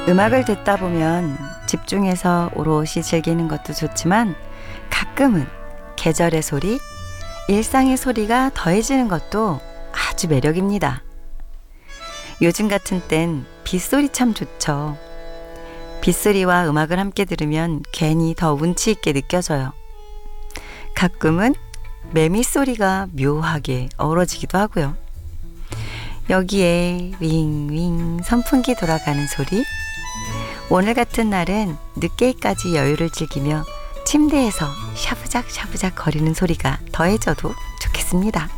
음악을 듣다 보면 집중해서 오롯이 즐기는 것도 좋지만 가끔은 계절의 소리, 일상의 소리가 더해지는 것도 아주 매력입니다. 요즘 같은 땐 빗소리 참 좋죠. 빗소리와 음악을 함께 들으면 괜히 더 운치 있게 느껴져요. 가끔은 매미 소리가 묘하게 어우러지기도 하고요. 여기에 윙윙 선풍기 돌아가는 소리, 오늘 같은 날은 늦게까지 여유를 즐기며 침대에서 샤부작 샤부작 거리는 소리가 더해져도 좋겠습니다.